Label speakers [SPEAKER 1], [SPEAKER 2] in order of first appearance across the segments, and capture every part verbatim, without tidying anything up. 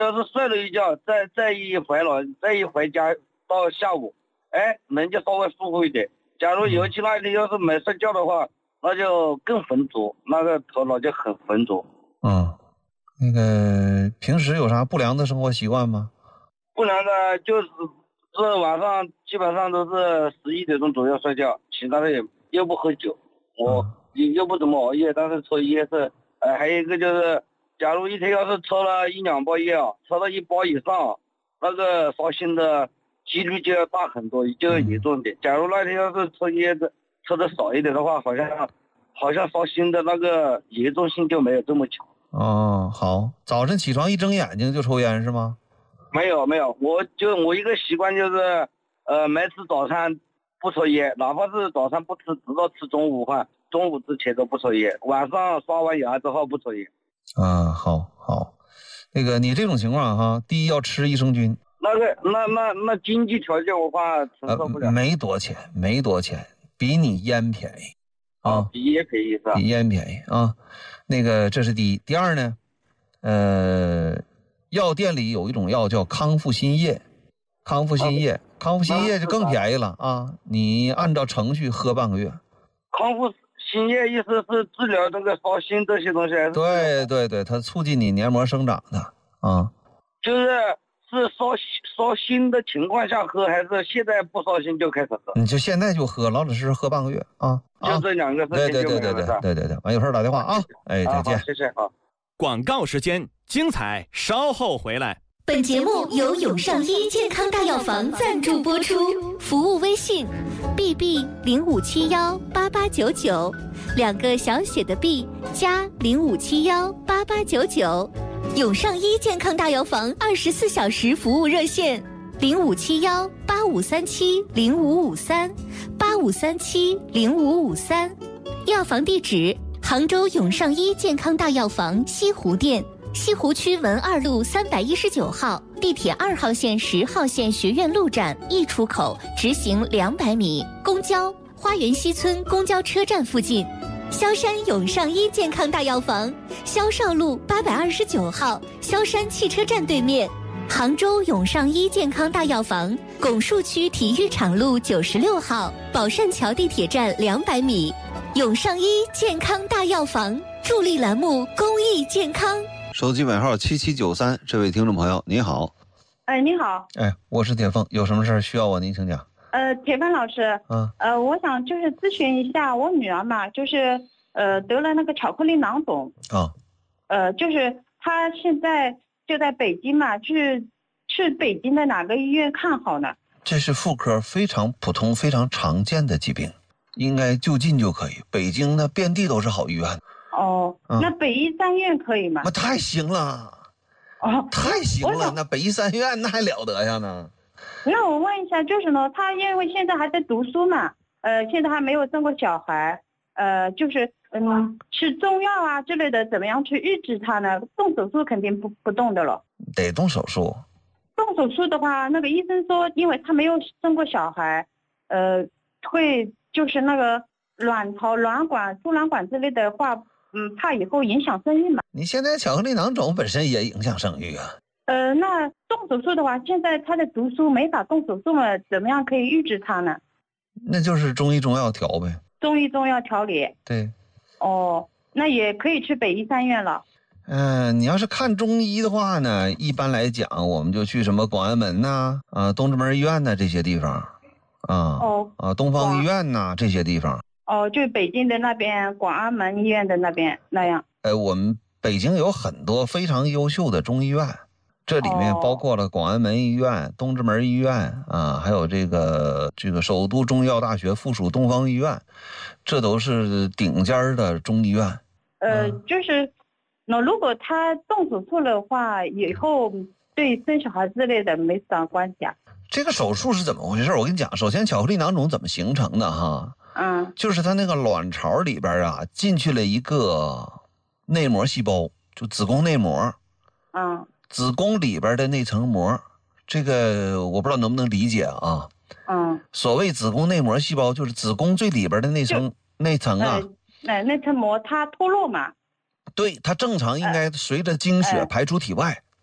[SPEAKER 1] 就是睡了一觉，再再一回来，再一回家到下午，哎，人就稍微舒服一点。假如尤其那天要是没睡觉的话，那就更浑浊，那个头脑就很浑浊。
[SPEAKER 2] 嗯，那个平时有啥不良的生活习惯吗？
[SPEAKER 1] 不良的就是是晚上基本上都是十一点钟左右睡觉，其他的也又不喝酒，我又不怎么熬夜，但是抽烟是，呃，还有一个就是，假如一天要是抽了一两包烟啊，抽了一包以上，那个烧心的几率就要大很多，就要严重点。假如那天要是抽烟的抽的少一点的话，好像好像烧心的那个严重性就没有这么强。
[SPEAKER 2] 哦，好，早晨起床一睁眼睛就抽烟是吗？
[SPEAKER 1] 没有没有，我就我一个习惯就是，呃，没吃早餐不抽烟，哪怕是早餐不吃，直到吃中午饭，中午之前都不抽烟，晚上刷完牙之后不抽烟。
[SPEAKER 2] 啊，好好，那个你这种情况哈，第一要吃益生菌。
[SPEAKER 1] 那个那那那经济条件我怕承受不了。
[SPEAKER 2] 呃、没多钱，没多钱，比你烟便宜啊，
[SPEAKER 1] 哦、比烟便宜是吧？
[SPEAKER 2] 比烟便宜啊。那个这是第一，第二呢，呃。药店里有一种药叫康复新液，康复新液，康复新液就更便宜了啊！你按照程序喝半个月。
[SPEAKER 1] 康复新液意思是治疗这个烧心这些东西？
[SPEAKER 2] 对对对，它促进你黏膜生长的啊。
[SPEAKER 1] 就是是烧烧心的情况下喝，还是现在不烧心就开始喝？
[SPEAKER 2] 你就现在就喝，老老实实喝半个月啊。
[SPEAKER 1] 就这两个事情就没有了。
[SPEAKER 2] 对对对对对对对对，完有事打电话啊。哎，再见。
[SPEAKER 1] 好，谢谢啊。
[SPEAKER 3] 广告时间，精彩稍后回来。
[SPEAKER 4] 本节目由永上医健康大药房赞助播出，服务微信 B B 零五七幺八八九九，两个小写的 B 加零五七幺八八九九，永上医健康大药房二十四小时服务热线零五七幺八五三七零五五三八五三七零五五三，药房地址。杭州永上医健康大药房西湖店，西湖区文二路三百一十九号，地铁二号线十号线学院路站 E 出口直行两百米，公交花园西村公交车站附近。萧山永上医健康大药房，萧少路八百二十九号，萧山汽车站对面。杭州永上医健康大药房，拱墅区体育场路九十六号，宝善桥地铁站两百米。永上医健康大药房助力栏目公益健康。
[SPEAKER 2] 手机尾号七七九三，这位听众朋友你好。
[SPEAKER 5] 哎，你好。
[SPEAKER 2] 哎，我是铁凤，有什么事需要我您请讲。
[SPEAKER 5] 呃，铁凤老师，
[SPEAKER 2] 嗯，
[SPEAKER 5] 呃，我想就是咨询一下我女儿嘛，就是呃得了那个巧克力囊肿
[SPEAKER 2] 啊，
[SPEAKER 5] 呃，就是她现在就在北京嘛，去去北京的哪个医院看好呢？
[SPEAKER 2] 这是妇科非常普通、非常常见的疾病。应该就近就可以，北京呢遍地都是好医院。
[SPEAKER 5] 哦，嗯、那北医三院可以吗？
[SPEAKER 2] 那太行了，
[SPEAKER 5] 哦，
[SPEAKER 2] 太行了，那北医三院那还了得呀呢。
[SPEAKER 5] 那我问一下，就是呢，他因为现在还在读书嘛，呃，现在还没有生过小孩，呃，就是嗯，吃中药啊之类的，怎么样去抑制他呢？动手术肯定不不动的了。
[SPEAKER 2] 得动手术。
[SPEAKER 5] 动手术的话，那个医生说，因为他没有生过小孩，呃，会。就是那个卵巢、卵管、输卵管之类的话，嗯，怕以后影响生育嘛。
[SPEAKER 2] 你现在巧克力囊肿本身也影响生育啊。
[SPEAKER 5] 呃，那动手术的话，现在他在读书，没法动手术了，怎么样可以抑制他呢？
[SPEAKER 2] 那就是中医中药调呗。
[SPEAKER 5] 中医中药调理。
[SPEAKER 2] 对。
[SPEAKER 5] 哦，那也可以去北医三院了。
[SPEAKER 2] 嗯、呃，你要是看中医的话呢，一般来讲，我们就去什么广安门呐、啊、呃、东直门医院呐这些地方。啊
[SPEAKER 5] 哦
[SPEAKER 2] 啊，东方医院呐，这些地方
[SPEAKER 5] 哦，就北京的那边广安门医院的那边那样。
[SPEAKER 2] 呃，我们北京有很多非常优秀的中医院，这里面包括了广安门医院、哦、东直门医院啊，还有这个这个首都中医药大学附属东方医院，这都是顶尖的中医院。
[SPEAKER 5] 呃，嗯、就是那如果他动手术的话，以后对生小孩之类的没啥关系啊？
[SPEAKER 2] 这个手术是怎么回事？我跟你讲，首先巧克力囊肿怎么形成的哈？
[SPEAKER 5] 嗯，
[SPEAKER 2] 就是它那个卵巢里边啊进去了一个内膜细胞，就子宫内膜。
[SPEAKER 5] 嗯，
[SPEAKER 2] 子宫里边的那层膜，这个我不知道能不能理解啊？
[SPEAKER 5] 嗯，
[SPEAKER 2] 所谓子宫内膜细胞，就是子宫最里边的那层那层啊，
[SPEAKER 5] 那、呃、那层膜它脱落嘛？
[SPEAKER 2] 对，它正常应该随着经血排出体外。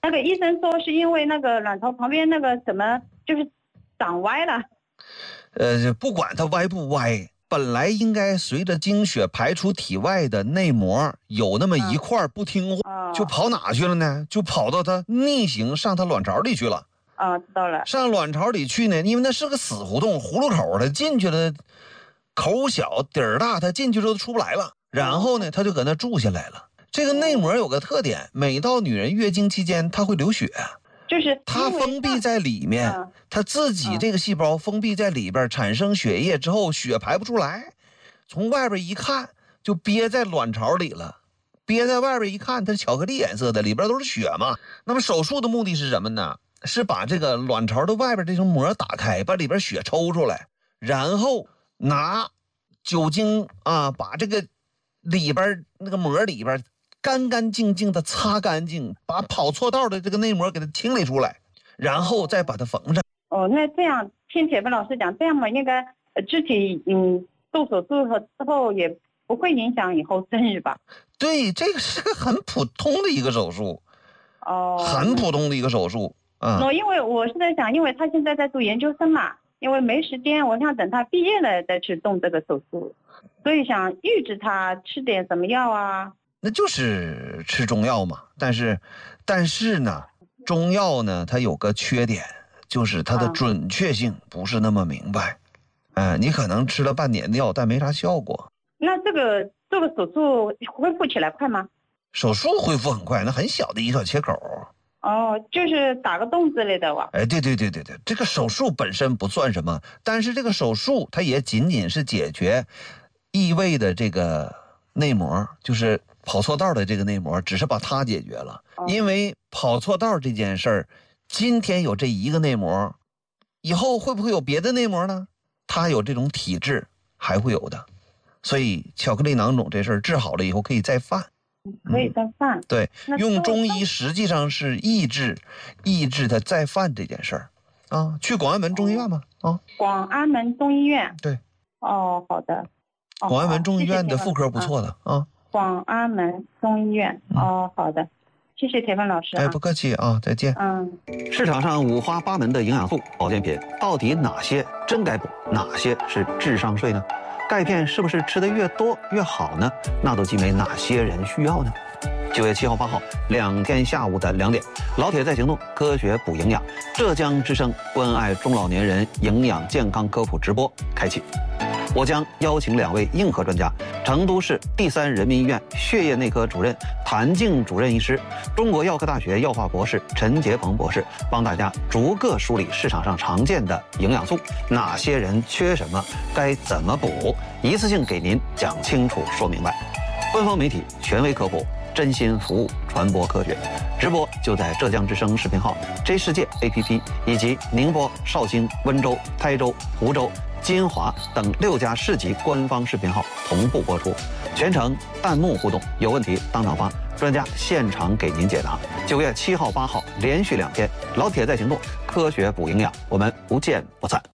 [SPEAKER 5] 那个医生说是因为那个卵巢旁边那个什么就是长歪了。
[SPEAKER 2] 呃，不管它歪不歪，本来应该随着经血排出体外的内膜有那么一块不听话，
[SPEAKER 5] 嗯、
[SPEAKER 2] 就跑哪去了呢？就跑到它逆行上它卵巢里去了。
[SPEAKER 5] 啊，知道了。
[SPEAKER 2] 上卵巢里去呢，因为那是个死胡同，葫芦口，它进去了，口小底儿大，它进去之后出不来了。然后呢，它就搁那住下来了。这个内膜有个特点，每到女人月经期间，它会流血。
[SPEAKER 5] 就是
[SPEAKER 2] 它封闭在里面，嗯、它自己这个细胞封闭在里边，产生血液之后，血排不出来，从外边一看就憋在卵巢里了。憋在外边一看，它是巧克力颜色的，里边都是血嘛。那么手术的目的是什么呢？是把这个卵巢的外边这层膜打开，把里边血抽出来，然后拿酒精啊，把这个里边那个膜里边干干净净的擦干净，把跑错道的这个内膜给它清理出来，然后再把它缝上。
[SPEAKER 5] 哦，那这样听铁芬老师讲，这样嘛，应该肢体嗯做手术和之后也不会影响以后生育吧？
[SPEAKER 2] 对，这个是个很普通的一个手术。
[SPEAKER 5] 哦，
[SPEAKER 2] 很普通的一个手术啊。
[SPEAKER 5] 哦，因为我是在想，因为他现在在读研究生嘛，因为没时间，我想等他毕业了再去动这个手术，所以想预制他吃点什么药啊。
[SPEAKER 2] 那就是吃中药嘛，但是，但是呢，中药呢，它有个缺点，就是它的准确性不是那么明白。哎、呃，你可能吃了半年的药，但没啥效果。
[SPEAKER 5] 那这个做个手术恢复起来快吗？
[SPEAKER 2] 手术恢复很快，那很小的一小切口。
[SPEAKER 5] 哦，就是打个洞之类的吧？
[SPEAKER 2] 哎，对对对对对，这个手术本身不算什么，但是这个手术它也仅仅是解决异位的这个内膜，就是跑错道的这个内膜，只是把它解决了。哦、因为跑错道这件事儿，今天有这一个内膜，以后会不会有别的内膜呢？它有这种体质，还会有的。所以巧克力囊肿这事儿治好了以后可以再犯。
[SPEAKER 5] 可以再犯、嗯、
[SPEAKER 2] 对，用中医实际上是抑制抑制它再犯这件事儿啊。去广安门中医院吗？啊，
[SPEAKER 5] 广安门中医院。
[SPEAKER 2] 对。
[SPEAKER 5] 哦，好的。
[SPEAKER 2] 哦、广安门中医院的妇科不错的啊。
[SPEAKER 5] 广安门中医院。哦，好的，谢谢铁芬老师、啊。
[SPEAKER 2] 哎，不客气啊，再见。
[SPEAKER 5] 嗯。
[SPEAKER 6] 市场上五花八门的营养素保健品，到底哪些真该补，哪些是智商税呢？钙片是不是吃得越多越好呢？那都集美哪些人需要呢？九月七号、八号两天下午的两点，老铁在行动，科学补营养，浙江之声关爱中老年人营养健康科普直播开启。我将邀请两位硬核专家，成都市第三人民医院血液内科主任谭静主任医师，中国药科大学药化博士陈杰鹏博士，帮大家逐个梳理市场上常见的营养素，哪些人缺什么，该怎么补，一次性给您讲清楚说明白。官方媒体权威科普，真心服务，传播科学。直播就在浙江之声视频号、J 世界 A P P 以及宁波、绍兴、温州、台州、湖州、金华等六家市级官方视频号同步播出，全程弹幕互动，有问题当场发，专家现场给您解答。九月七号、八号连续两天，老铁在行动，科学补营养，我们不见不散。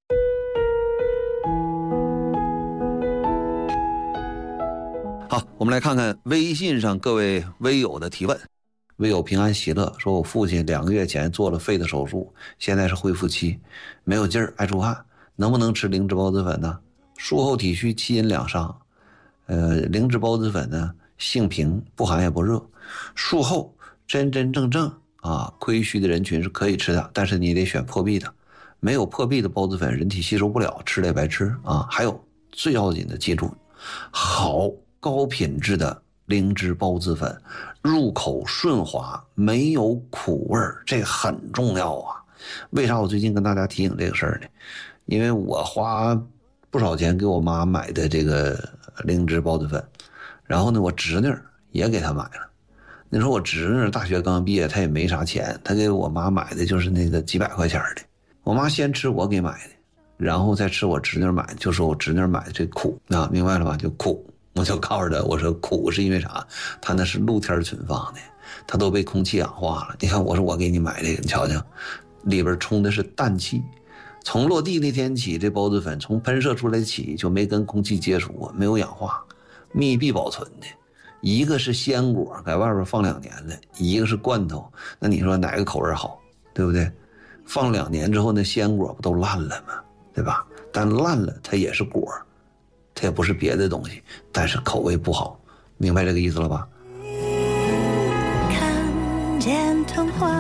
[SPEAKER 2] 好，我们来看看微信上各位微友的提问。微友平安喜乐说，我父亲两个月前做了肺的手术，现在是恢复期，没有劲儿，爱出汗，能不能吃灵芝孢子粉呢？术后体虚，气阴两伤。呃，灵芝孢子粉呢，性平，不寒也不热，术后真真正正啊，亏虚的人群是可以吃的，但是你得选破壁的，没有破壁的孢子粉，人体吸收不了，吃了也白吃啊。还有最要紧的，记住，好高品质的灵芝孢子粉，入口顺滑，没有苦味儿，这很重要啊。为啥我最近跟大家提醒这个事儿呢？因为我花不少钱给我妈买的这个灵芝孢子粉，然后呢，我侄女也给她买了。你说我侄女大学刚毕业，她也没啥钱，她给我妈买的就是那个几百块钱的。我妈先吃我给买的，然后再吃我侄女买的，就说我侄女买的这苦啊，明白了吧？就苦。我就告诉他，我说苦是因为啥？他那是露天存放的，他都被空气氧化了。你看，我说我给你买这个，你瞧瞧，里边充的是氮气，从落地那天起，这孢子粉从喷射出来起就没跟空气接触过，没有氧化，密闭保存的，
[SPEAKER 6] 一个是鲜果在外边放两年了，一个是罐头，那你说哪个口味好，对不对？放两年之后那鲜果不都烂了吗？对吧？但烂了它也是果，它也不是别的东西，但是口味不好，明白这个意思了吧？
[SPEAKER 7] 看见童话。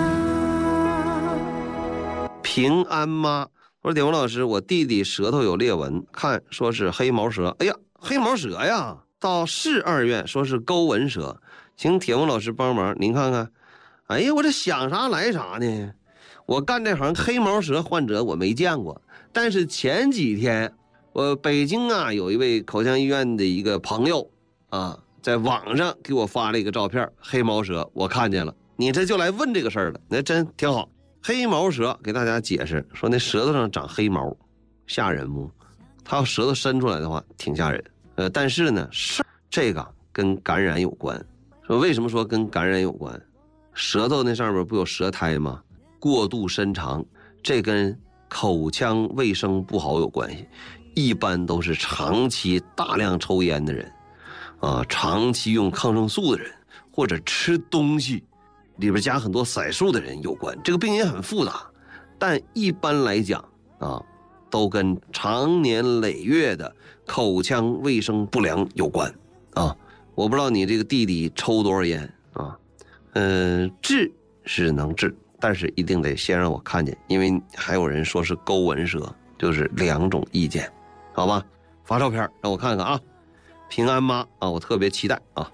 [SPEAKER 8] 平安妈说，点文老师，我弟弟舌头有裂纹，看说是黑毛舌，哎呀，黑毛舌呀，到市二院说是钩纹舌，请铁文老师帮忙，您看看。哎呀，我这想啥来啥呢？我干这行，黑毛舌患者我没见过，但是前几天我北京啊有一位口腔医院的一个朋友啊，在网上给我发了一个照片，黑毛舌我看见了，你这就来问这个事儿了，那真挺好。黑毛舌给大家解释说，那舌头上长黑毛吓人不？他要舌头伸出来的话挺吓人，呃，但是呢是这个跟感染有关。说为什么说跟感染有关？舌头那上面不有舌苔吗？过度伸长，这跟口腔卫生不好有关系。一般都是长期大量抽烟的人啊，长期用抗生素的人，或者吃东西里边加很多色素的人有关。这个病因很复杂，但一般来讲啊，都跟长年累月的口腔卫生不良有关啊。我不知道你这个弟弟抽多少烟啊？嗯、呃，治是能治，但是一定得先让我看见，因为还有人说是钩纹舌，就是两种意见，好吧？发照片让我看看啊。平安妈啊，我特别期待啊。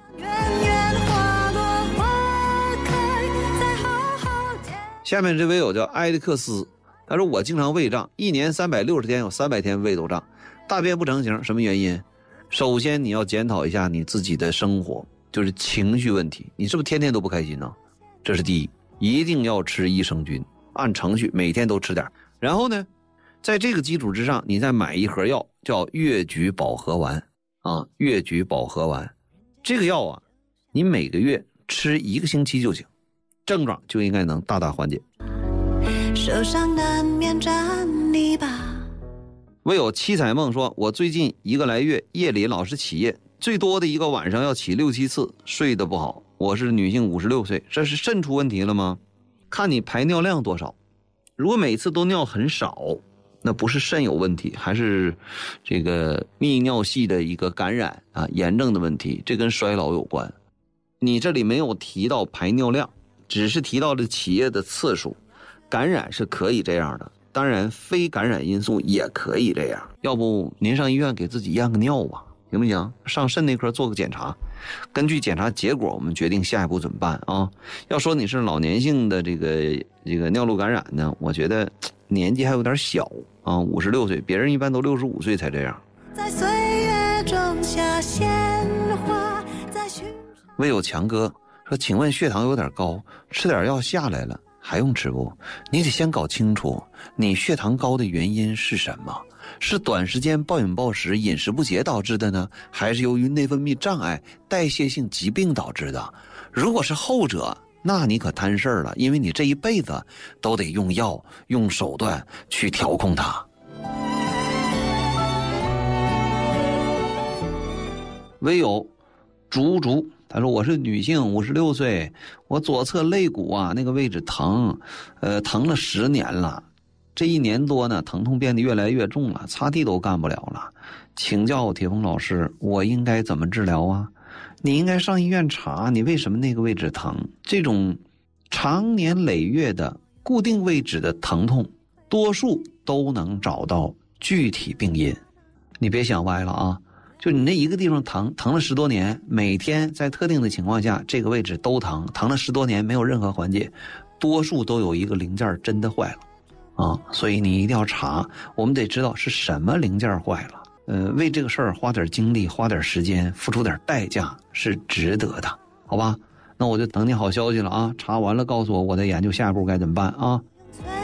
[SPEAKER 8] 下面这位友叫埃利克斯，他说我经常胃胀，一年三百六十天有三百天胃都胀，大便不成形，什么原因？首先你要检讨一下你自己的生活，就是情绪问题，你是不是天天都不开心呢？这是第一，一定要吃益生菌，按程序每天都吃点。然后呢，在这个基础之上，你再买一盒药叫越橘保和丸啊，越橘保和丸，这个药啊，你每个月吃一个星期就行，症状就应该能大大缓解。手上难免沾泥巴。唯有七彩梦说，我最近一个来月夜里老是起夜，最多的一个晚上要起六七次，睡得不好。我是女性，五十六岁，这是肾出问题了吗？看你排尿量多少，如果每次都尿很少，那不是肾有问题，还是这个泌尿系的一个感染啊，炎症的问题，这跟衰老有关。你这里没有提到排尿量，只是提到了起夜的次数，感染是可以这样的，当然非感染因素也可以这样。要不您上医院给自己验个尿吧，行不行？上肾内科做个检查，根据检查结果我们决定下一步怎么办啊。要说你是老年性的这个这个尿路感染呢，我觉得年纪还有点小啊，五十六岁，别人一般都六十五岁才这样。在岁月种下鲜花，在唯有强哥说，请问血糖有点高，吃点药下来了，还用吃不？你得先搞清楚你血糖高的原因是什么，是短时间暴饮暴食、饮食不节导致的呢，还是由于内分泌障碍、代谢性疾病导致的？如果是后者，那你可摊事儿了，因为你这一辈子都得用药、用手段去调控它。唯有竹竹他说，我是女性，五十六岁，我左侧肋骨啊那个位置疼，呃，疼了十年了，这一年多呢，疼痛变得越来越重了，擦地都干不了了。请教我铁峰老师，我应该怎么治疗啊？你应该上医院查你为什么那个位置疼。这种长年累月的固定位置的疼痛，多数都能找到具体病因。你别想歪了啊！就你那一个地方疼，疼了十多年，每天在特定的情况下，这个位置都疼，疼了十多年没有任何缓解，多数都有一个零件真的坏了，啊，所以你一定要查，我们得知道是什么零件坏了，呃，为这个事儿花点精力，花点时间，付出点代价是值得的，好吧？那我就等你好消息了啊！查完了告诉我我的研究下一步该怎么办啊？